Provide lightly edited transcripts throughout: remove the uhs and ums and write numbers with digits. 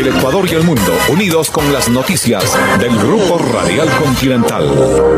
El Ecuador y el mundo, unidos con las noticias del Grupo Radial Continental.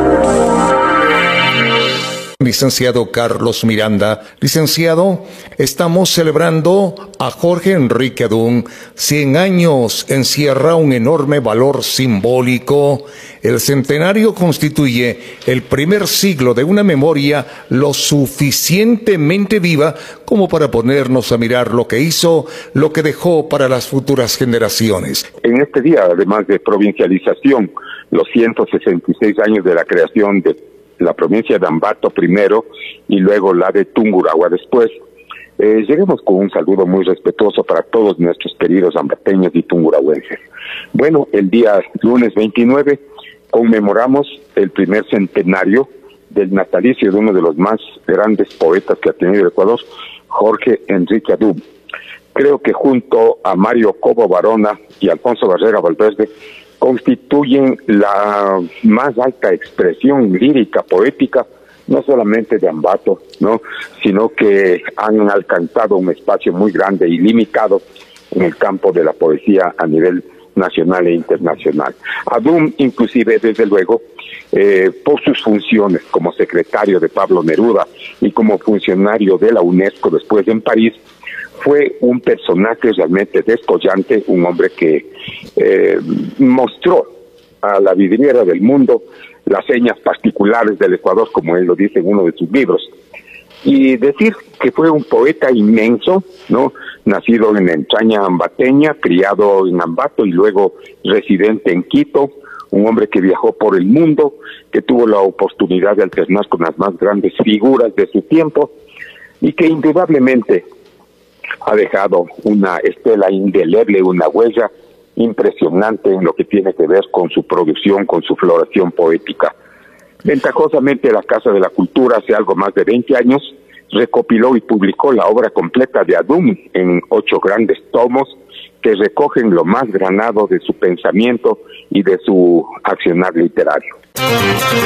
Licenciado Carlos Miranda. Licenciado, estamos celebrando a Jorge Enrique Adún. 100 años encierra un enorme valor simbólico. El centenario constituye el primer siglo de una memoria lo suficientemente viva como para ponernos a mirar lo que hizo, lo que dejó para las futuras generaciones. En este día, además de provincialización, los 166 años de la creación de la provincia de Ambato primero y luego la de Tungurahua después, lleguemos con un saludo muy respetuoso para todos nuestros queridos ambateños y tungurahuenses. Bueno, el día lunes 29 conmemoramos el primer centenario del natalicio de uno de los más grandes poetas que ha tenido el Ecuador, Jorge Enrique Adún. Creo que junto a Mario Cobo Barona y Alfonso Barrera Valverde constituyen la más alta expresión lírica, poética, no solamente de Ambato, ¿no?, sino que han alcanzado un espacio muy grande y limitado en el campo de la poesía a nivel nacional e internacional. Adún, inclusive, desde luego, por sus funciones como secretario de Pablo Neruda y como funcionario de la UNESCO después en París, fue un personaje realmente descollante, un hombre que mostró a la vidriera del mundo las señas particulares del Ecuador, como él lo dice en uno de sus libros. Y decir que fue un poeta inmenso, ¿no?, nacido en entraña ambateña, criado en Ambato y luego residente en Quito, un hombre que viajó por el mundo, que tuvo la oportunidad de alternar con las más grandes figuras de su tiempo y que indudablemente ha dejado una estela indeleble, una huella impresionante en lo que tiene que ver con su producción, con su floración poética. Ventajosamente, la Casa de la Cultura, hace algo más de 20 años, recopiló y publicó la obra completa de Adún en 8 grandes tomos que recogen lo más granado de su pensamiento y de su accionar literario.